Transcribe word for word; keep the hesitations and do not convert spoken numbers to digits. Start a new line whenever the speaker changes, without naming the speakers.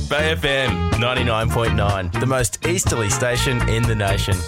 Bay F M ninety-nine point nine, the most easterly station in the nation.